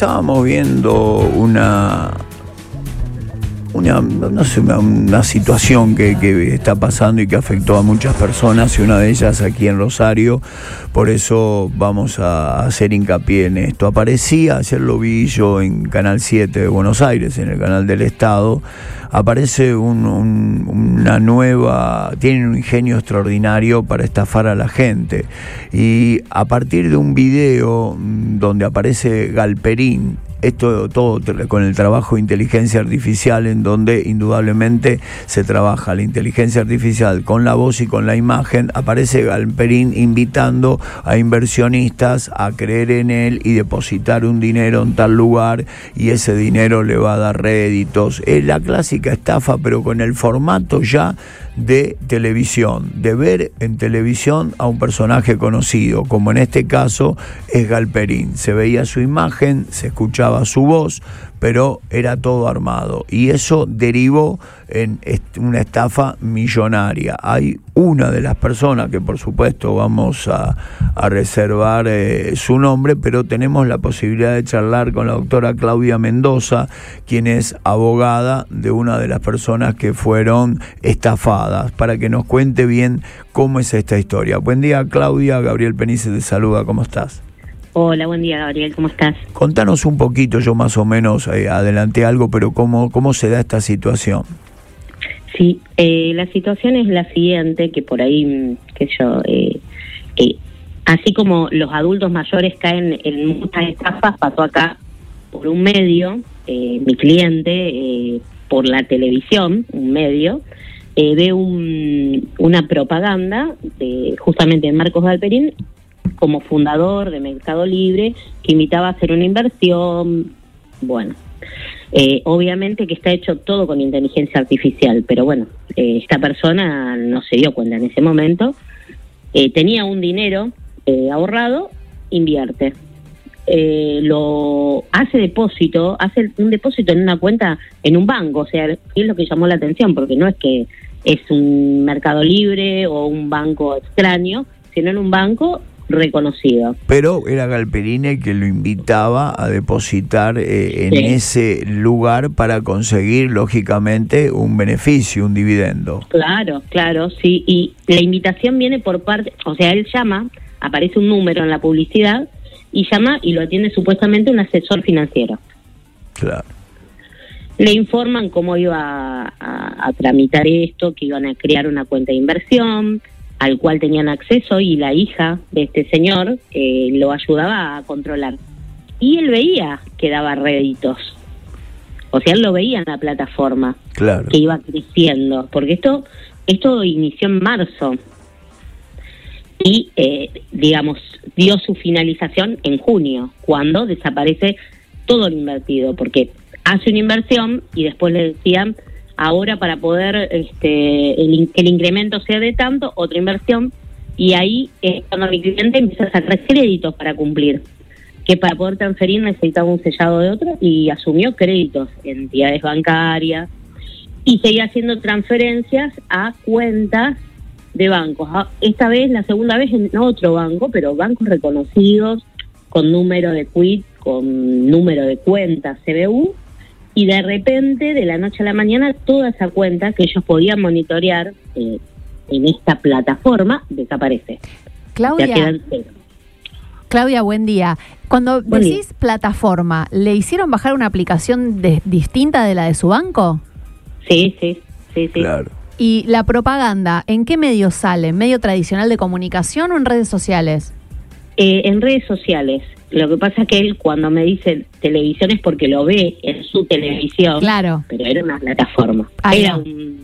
estábamos viendo una situación que está pasando y que afectó a muchas personas, y una de ellas aquí en Rosario. Por eso vamos a hacer hincapié en esto. Aparecía, ayer lo vi yo en Canal 7 de Buenos Aires, en el canal del Estado. Aparece una nueva, tienen un ingenio extraordinario para estafar a la gente, y a partir de un video donde aparece Galperín, esto todo con el trabajo de inteligencia artificial, en donde indudablemente se trabaja la inteligencia artificial con la voz y con la imagen. Aparece Galperín invitando a inversionistas a creer en él y depositar un dinero en tal lugar, y ese dinero le va a dar réditos. Es la clásica estafa, pero con el formato ya de televisión, de ver en televisión a un personaje conocido, como en este caso es Galperín. Se veía su imagen, se escuchaba su voz, pero era todo armado, y eso derivó en una estafa millonaria. Hay una de las personas que, por supuesto, vamos a reservar su nombre, pero tenemos la posibilidad de charlar con la doctora Claudia Mendoza, quien es abogada de una de las personas que fueron estafadas, para que nos cuente bien cómo es esta historia. Buen día, Claudia. Gabriel Penice te saluda. ¿Cómo estás? Hola, buen día, Gabriel, ¿cómo estás? Contanos un poquito, yo más o menos adelanté algo, pero ¿cómo se da esta situación? Sí, la situación es la siguiente, que por ahí, así como los adultos mayores caen en muchas estafas, pasó acá por un medio, mi cliente, por la televisión, un medio, ve una propaganda justamente de Marcos Galperín, como fundador de Mercado Libre, que invitaba a hacer una inversión. Bueno, obviamente que está hecho todo con inteligencia artificial, pero bueno, esta persona no se dio cuenta en ese momento. Tenía un dinero ahorrado, invierte. Hace un depósito en una cuenta en un banco, o sea, es lo que llamó la atención, porque no es que es un Mercado Libre o un banco extraño, sino en un banco reconocido. Pero era Galperín el que lo invitaba a depositar en ese lugar para conseguir, lógicamente, un beneficio, un dividendo. Claro, sí. Y la invitación viene por parte, o sea, él llama, aparece un número en la publicidad, y llama y lo atiende supuestamente un asesor financiero. Claro. Le informan cómo iba a tramitar esto, que iban a crear una cuenta de inversión, al cual tenían acceso, y la hija de este señor lo ayudaba a controlar. Y él veía que daba réditos. O sea, él lo veía en la plataforma, claro, que iba creciendo, porque esto inició en marzo. Y, dio su finalización en junio, cuando desaparece todo lo invertido, porque hace una inversión y después le decían: ahora, para poder que el incremento sea de tanto, otra inversión, y ahí es cuando mi cliente empieza a sacar créditos para cumplir, que para poder transferir necesitaba un sellado de otro, y asumió créditos en entidades bancarias, y seguía haciendo transferencias a cuentas de bancos. Esta vez, la segunda vez, en otro banco, pero bancos reconocidos, con número de quit, con número de cuenta CBU, y de repente, de la noche a la mañana, toda esa cuenta que ellos podían monitorear en esta plataforma desaparece. Claudia, ya quedan cero. Claudia, buen día. Cuando decís plataforma, ¿le hicieron bajar una aplicación distinta de la de su banco? Sí. Claro. ¿Y la propaganda, en qué medio sale? ¿Medio tradicional de comunicación o en redes sociales? En redes sociales. Lo que pasa es que él, cuando me dice televisión, es porque lo ve en su televisión. Claro. Pero era una plataforma. Era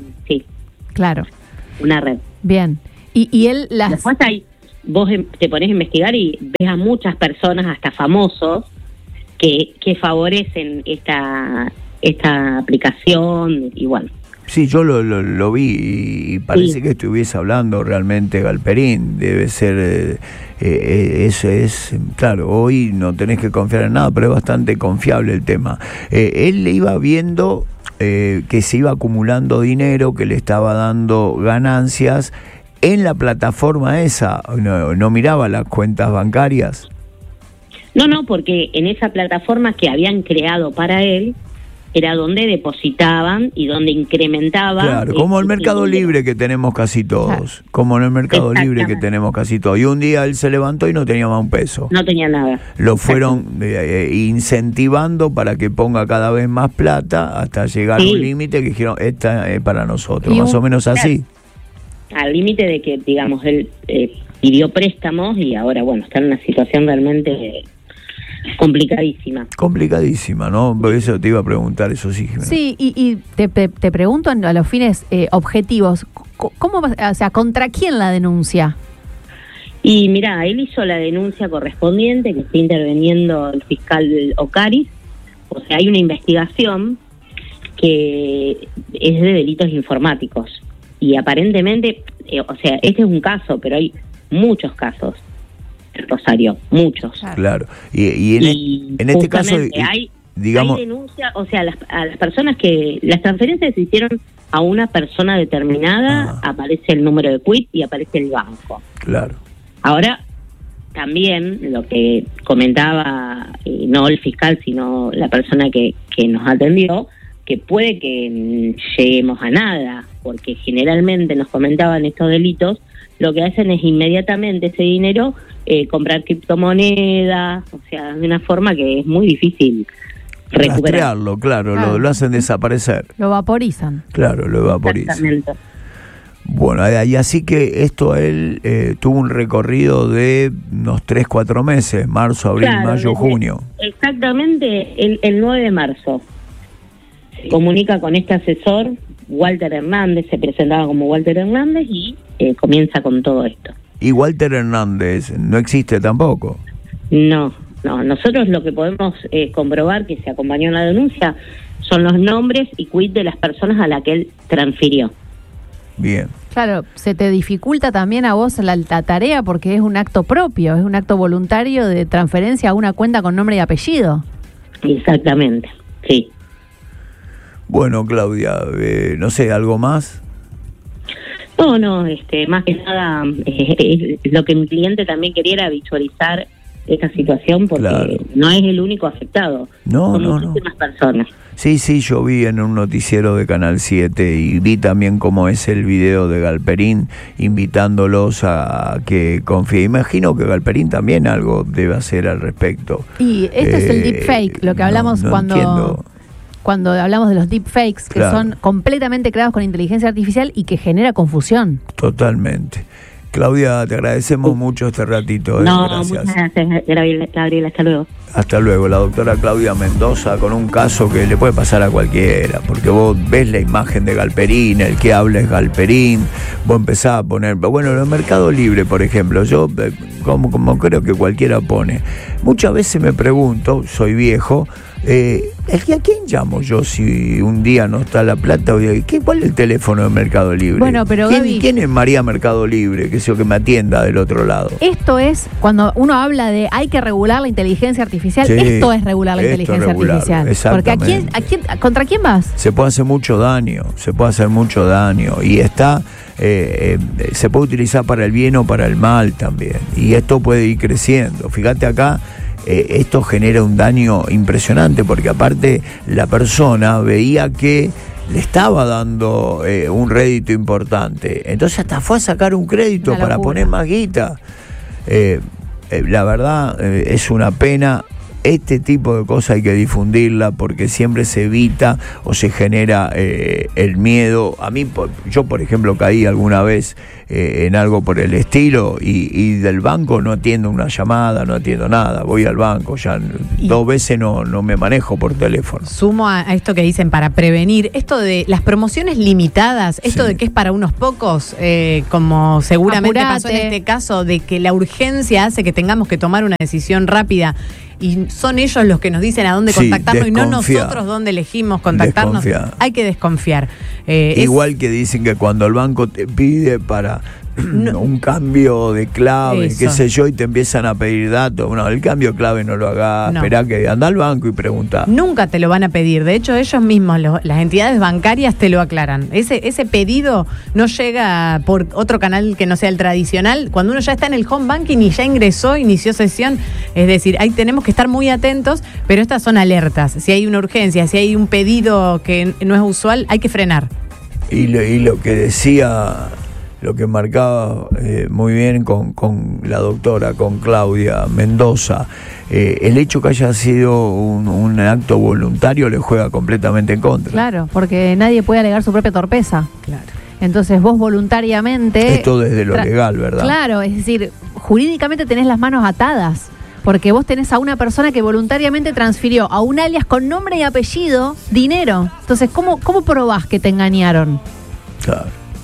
una red. Bien. Y él Después vos te pones a investigar y ves a muchas personas, hasta famosos, que favorecen esta aplicación, y bueno. Sí, yo lo vi y parece que estuviese hablando realmente Galperín. Debe ser, eso es, claro, hoy no tenés que confiar en nada, pero es bastante confiable el tema. Él le iba viendo que se iba acumulando dinero, que le estaba dando ganancias en la plataforma esa. No miraba las cuentas bancarias. No, porque en esa plataforma que habían creado para él, era donde depositaban y donde incrementaban. Claro, como el Mercado Libre que tenemos casi todos. Como en el Mercado Libre que tenemos casi todos. Y un día él se levantó y no tenía más un peso. No tenía nada. Lo fueron incentivando para que ponga cada vez más plata hasta llegar a un límite que dijeron, esta es para nosotros. Más o menos así. Al límite de que, digamos, él pidió préstamos y ahora, bueno, está en una situación realmente complicadísima, ¿no? Eso te iba a preguntar, eso sí. Sí, y te pregunto a los fines objetivos, ¿cómo, o sea, contra quién la denuncia? Y mira, él hizo la denuncia correspondiente, que está interviniendo el fiscal Ocaris. O sea, hay una investigación que es de delitos informáticos y aparentemente, o sea, este es un caso, pero hay muchos casos. Rosario, muchos. Claro. Y en este caso, digamos, hay denuncia, o sea, a las personas que las transferencias se hicieron a una persona determinada, aparece el número de quit y aparece el banco. Claro. Ahora, también lo que comentaba, no el fiscal, sino la persona que nos atendió, que puede que lleguemos a nada, porque generalmente nos comentaban estos delitos, lo que hacen es inmediatamente ese dinero comprar criptomonedas, o sea, de una forma que es muy difícil recuperarlo, claro. Lo hacen desaparecer. Lo vaporizan. Claro, lo vaporizan. Exactamente. Bueno, y así que esto él tuvo un recorrido de unos 3-4 meses, marzo, abril, mayo, junio. Exactamente, el 9 de marzo. Se comunica con este asesor, Walter Hernández, se presentaba como Walter Hernández y comienza con todo esto. ¿Y Walter Hernández no existe tampoco? No, nosotros lo que podemos comprobar que se acompañó en la denuncia son los nombres y quit de las personas a las que él transfirió. Bien. Claro, se te dificulta también a vos la tarea porque es un acto propio, es un acto voluntario de transferencia a una cuenta con nombre y apellido. Exactamente, sí. Bueno, Claudia, no sé, ¿algo más? No, más que nada, lo que mi cliente también quería era visualizar esta situación porque no es el único afectado. Son muchísimas personas. Sí, yo vi en un noticiero de Canal 7 y vi también cómo es el video de Galperín invitándolos a que confíe. Imagino que Galperín también algo debe hacer al respecto. Y esto es el deepfake, lo que hablamos cuando hablamos de los deepfakes, que son completamente creados con inteligencia artificial y que genera confusión. Totalmente. Claudia, te agradecemos mucho este ratito. Gracias. Muchas gracias, Gabriela. Hasta luego. Hasta luego. La doctora Claudia Mendoza con un caso que le puede pasar a cualquiera, porque vos ves la imagen de Galperín, el que habla es Galperín, vos empezás a poner, bueno, en el Mercado Libre, por ejemplo, yo, como creo que cualquiera pone, muchas veces me pregunto, soy viejo, ¿a quién llamo yo si un día no está la plata? ¿Cuál es el teléfono de Mercado Libre? Bueno, pero Gaby, ¿quién es María Mercado Libre? Que me atienda del otro lado. Esto es, cuando uno habla de hay que regular la inteligencia artificial, esto es regular la inteligencia artificial. Porque ¿contra quién vas? Se puede hacer mucho daño, y está... se puede utilizar para el bien o para el mal también, y esto puede ir creciendo. Fíjate acá, esto genera un daño impresionante porque aparte la persona veía que le estaba dando un rédito importante, entonces hasta fue a sacar un crédito para poner más guita. La verdad es una pena. Este tipo de cosas hay que difundirla porque siempre se evita o se genera el miedo. A mí, yo por ejemplo caí alguna vez en algo por el estilo y del banco no atiendo una llamada, no atiendo nada, voy al banco, ya 2 veces no me manejo por teléfono. Sumo a esto que dicen para prevenir, esto de las promociones limitadas, esto de que es para unos pocos, como seguramente pasó en este caso, de que la urgencia hace que tengamos que tomar una decisión rápida. Y son ellos los que nos dicen a dónde contactarnos y no nosotros dónde elegimos contactarnos. Hay que desconfiar. Igual que dicen que cuando el banco te pide para un cambio de clave, Eso. qué sé yo, y te empiezan a pedir datos. No, el cambio de clave no lo hagas, esperá que anda al banco y pregunta. Nunca te lo van a pedir. De hecho, ellos mismos, las entidades bancarias te lo aclaran. Ese pedido no llega por otro canal que no sea el tradicional. Cuando uno ya está en el home banking y ya ingresó, inició sesión, es decir, ahí tenemos que estar muy atentos, pero estas son alertas. Si hay una urgencia, si hay un pedido que no es usual, hay que frenar. Y lo que decía, lo que marcaba muy bien con la doctora, con Claudia Mendoza, el hecho que haya sido un acto voluntario le juega completamente en contra. Claro, porque nadie puede alegar su propia torpeza. Claro. Entonces vos voluntariamente... Esto desde lo legal, ¿verdad? Claro, es decir, jurídicamente tenés las manos atadas. Porque vos tenés a una persona que voluntariamente transfirió a un alias con nombre y apellido dinero. Entonces, ¿cómo probás que te engañaron? Claro.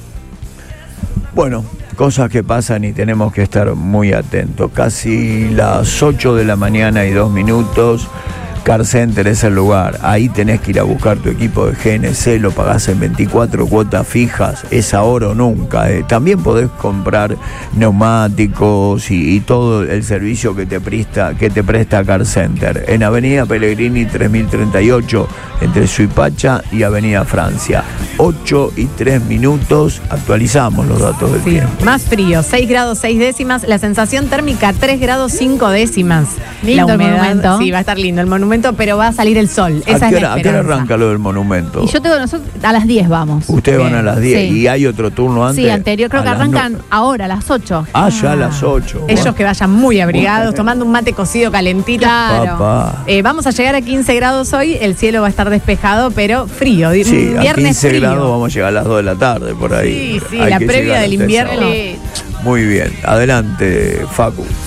Bueno, cosas que pasan y tenemos que estar muy atentos. Casi las 8 de la mañana y 2 minutos. Car Center es el lugar. Ahí tenés que ir a buscar tu equipo de GNC, lo pagás en 24 cuotas fijas, es ahora o nunca. También podés comprar neumáticos y todo el servicio que te presta Car Center. En Avenida Pellegrini 3038, entre Suipacha y Avenida Francia. 8 y 3 minutos, actualizamos los datos del tiempo. Más frío, 6 grados 6 décimas, la sensación térmica 3 grados 5 décimas. Lindo la humedad, el monumento. Sí, va a estar lindo el monumento, pero va a salir el sol. Esa ¿A es qué la hora esperanza. arranca lo del monumento? Y yo tengo, nosotros a las 10 vamos. Ustedes van a las 10 Sí. y hay otro turno antes. Sí, anterior, creo a que las arrancan no- ahora, a las 8. Ya a las 8. Ellos que vayan muy abrigados, tomando un mate cocido calentito. Claro. Papá. Vamos a llegar a 15 grados hoy, el cielo va a estar despejado, pero frío. Sí, a Viernes 15 frío. grados vamos a llegar a las 2 de la tarde, por ahí. Sí, Hay la que previa llegar del hasta esa invierno. hora. Muy bien, adelante, Facu.